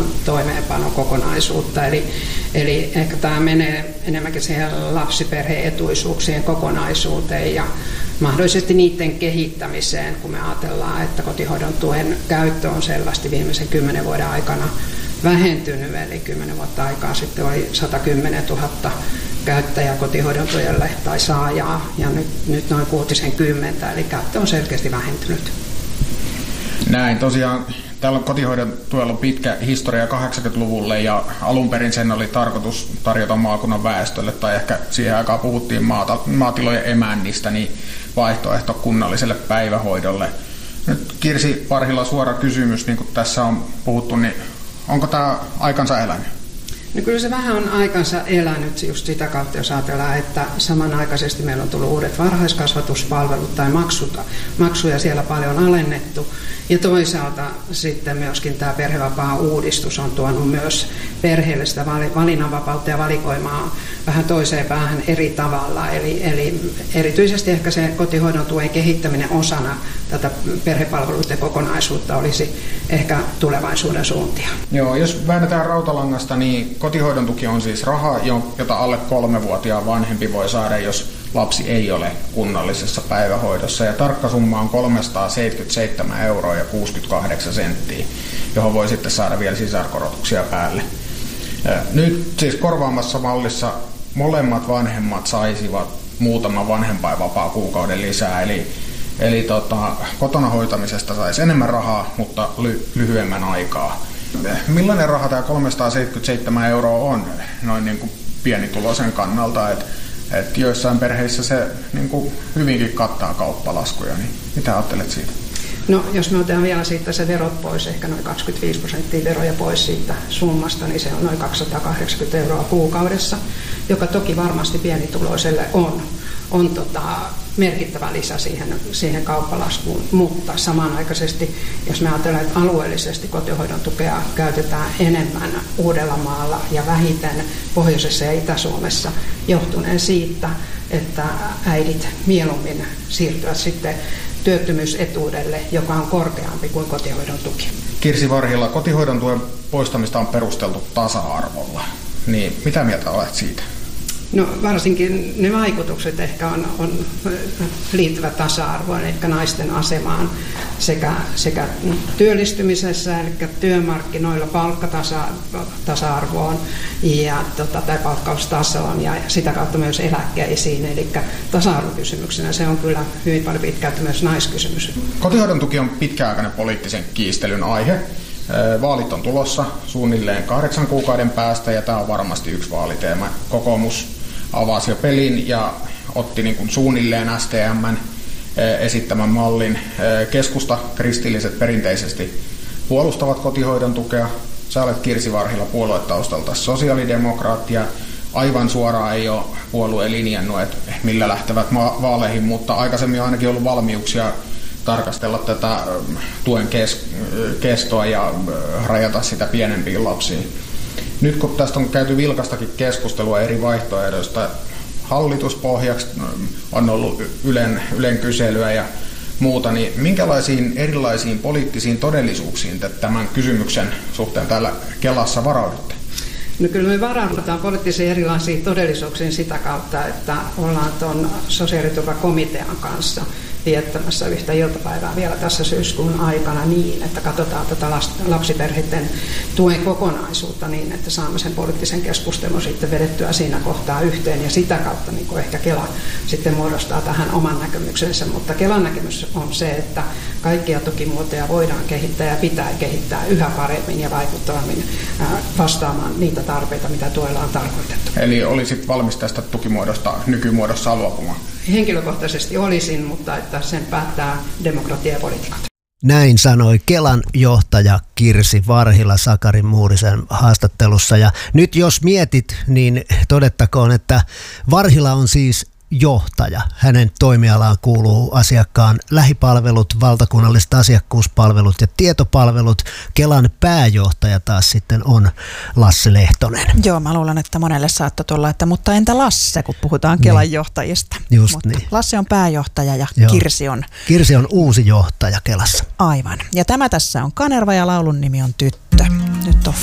toimeenpanokokonaisuutta. Eli ehkä tämä menee enemmänkin siihen lapsiperhe-etuisuuksien kokonaisuuteen ja mahdollisesti niiden kehittämiseen, kun me ajatellaan, että kotihoidon tuen käyttö on selvästi viimeisen 10 vuoden aikana vähentynyt, eli 10 vuotta aikaa sitten oli 110 000 käyttäjää kotihoidon tuelle tai saajaa, ja nyt noin 60, eli käyttö on selkeästi vähentynyt. Näin, tosiaan täällä on kotihoidon tuella pitkä historia 80-luvulle, ja alun perin sen oli tarkoitus tarjota maakunnan väestölle, tai ehkä siihen aikaan puhuttiin maatilojen emännistä, niin vaihtoehto kunnalliselle päivähoidolle. Nyt Kirsi Varhila, suora kysymys, niin kuin tässä on puhuttu, niin onko tämä aikansa elänyt? No kyllä se vähän on aikansa elänyt just sitä kautta, jos ajatellaan, että samanaikaisesti meillä on tullut uudet varhaiskasvatuspalvelut tai maksuja siellä paljon alennettu. Ja toisaalta sitten myöskin tämä perhevapaa-uudistus on tuonut myös perheelle sitä valinnanvapautta ja valikoimaa vähän toiseen päähän eri tavalla. Eli erityisesti ehkä se kotihoidon tuen kehittäminen osana tätä perhepalveluiden kokonaisuutta olisi ehkä tulevaisuuden suuntia. Joo, jos väännetään rautalangasta, niin kotihoidon tuki on siis raha, jota alle 3-vuotiaan vanhempi voi saada, jos lapsi ei ole kunnallisessa päivähoidossa. Ja tarkka summa on 377,68 €, johon voi sitten saada vielä sisarkorotuksia päälle. Nyt siis korvaamassa mallissa molemmat vanhemmat saisivat muutaman vanhempainvapaa-kuukauden lisää, eli kotona hoitamisesta saisi enemmän rahaa, mutta lyhyemmän aikaa. Millainen raha tämä 377 € on noin niin kuin pienituloisen kannalta, että joissain perheissä se niin kuin hyvinkin kattaa kauppalaskuja, niin mitä ajattelet siitä? No, jos me otetaan vielä siitä se verot pois, ehkä noin 25% veroja pois siitä summasta, niin se on noin 280 € kuukaudessa, joka toki varmasti pienituloiselle on merkittävä lisä siihen kauppalaskuun, mutta samanaikaisesti, jos me ajatellaan, että alueellisesti kotihoidon tukea käytetään enemmän Uudellamaalla ja vähiten Pohjoisessa ja Itä-Suomessa, johtuneen siitä, että äidit mieluummin siirtyvät sitten työttömyysetuudelle, joka on korkeampi kuin kotihoidon tuki. Kirsi Varhila, kotihoidon tuen poistamista on perusteltu tasa-arvolla. Niin mitä mieltä olet siitä? No varsinkin ne vaikutukset ehkä liittyvät tasa-arvoon, ehkä naisten asemaan sekä työllistymisessä, eli työmarkkinoilla palkkatasa-arvoon tai palkkaustasoon ja sitä kautta myös eläkkeisiin. Eli tasa-arvokysymyksenä se on kyllä hyvin paljon pitkälti myös naiskysymys. Kotihoidon tuki on pitkäaikainen poliittisen kiistelyn aihe. Vaalit on tulossa suunnilleen 8 kuukauden päästä, ja tämä on varmasti yksi vaaliteema. Kokoomus avasi jo pelin ja otti niin kuin suunnilleen STM:n esittämän mallin. Keskusta, kristilliset perinteisesti puolustavat kotihoidon tukea. Sä olet Kirsi Varhila puoluetaustalta sosiaalidemokraattia. Aivan suoraan ei ole puolue linjannut, että millä lähtevät vaaleihin, mutta aikaisemmin on ainakin ollut valmiuksia tarkastella tätä tuen kestoa ja rajata sitä pienempiin lapsiin. Nyt kun tästä on käyty vilkastakin keskustelua eri vaihtoehdoista, hallituspohjaksi on ollut Ylen kyselyä ja muuta, niin minkälaisiin erilaisiin poliittisiin todellisuuksiin te tämän kysymyksen suhteen täällä Kelassa varaudutte? No kyllä me varaudutaan poliittisiin erilaisiin todellisuuksiin sitä kautta, että ollaan tuon sosiaaliturvakomitean kanssa viettämässä yhtä iltapäivää vielä tässä syyskuun aikana niin, että katsotaan tätä lapsiperheiden tuen kokonaisuutta niin, että saamme sen poliittisen keskustelun sitten vedettyä siinä kohtaa yhteen ja sitä kautta niin kuin ehkä Kela sitten muodostaa tähän oman näkemyksensä, mutta Kelan näkemys on se, että kaikkia tukimuotoja voidaan kehittää ja pitää kehittää yhä paremmin ja vaikuttavammin vastaamaan niitä tarpeita, mitä tuella on tarkoitettu. Eli olisit valmis tästä tukimuodosta nykymuodossa luopumaan? Henkilökohtaisesti olisin, mutta että sen päättää demokratia ja poliitikot. Näin sanoi Kelan johtaja Kirsi Varhila Sakari Muurisen haastattelussa. Ja nyt jos mietit, niin todettakoon, että Varhila on siis johtaja. Hänen toimialaan kuuluu asiakkaan lähipalvelut, valtakunnalliset asiakkuuspalvelut ja tietopalvelut. Kelan pääjohtaja taas sitten on Lasse Lehtonen. Joo, mä luulen, että monelle saattoi tulla, että mutta entä Lasse, kun puhutaan Kelan johtajista. Just mutta niin. Lasse on pääjohtaja ja Kirsi on uusi johtaja Kelassa. Aivan. Ja tämä tässä on Kanerva ja laulun nimi on Tyttö. Nyt on